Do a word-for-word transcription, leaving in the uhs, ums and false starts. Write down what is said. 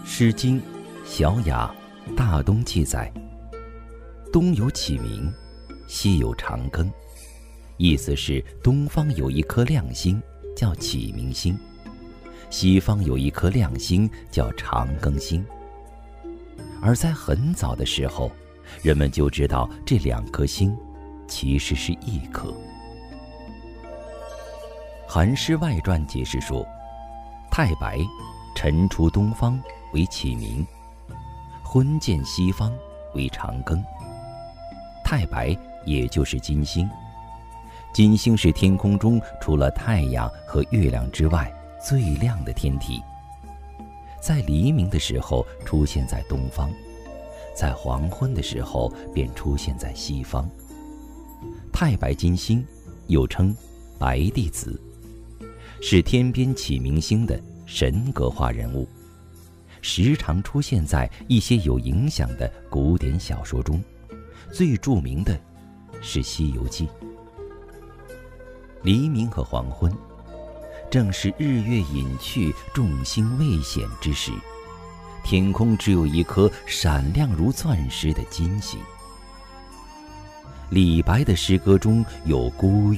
诗经·小雅·大东记载：东有启明，西有长庚。意思是东方有一颗亮星叫启明星，西方有一颗亮星叫长庚星。而在很早的时候，人们就知道这两颗星其实是一颗。《韩诗外传》解释说，太白晨出东方为启明，昏见西方为长庚。太白也就是金星，金星是天空中除了太阳和月亮之外最亮的天体，在黎明的时候出现在东方，在黄昏的时候便出现在西方。太白金星又称白帝子，是天边启明星的神格化人物，时常出现在一些有影响的古典小说中，最著名的是《西游记》。黎明和黄昏正是日月隐去，众星未显之时，天空只有一颗闪亮如钻石的金星。李白的诗歌中有孤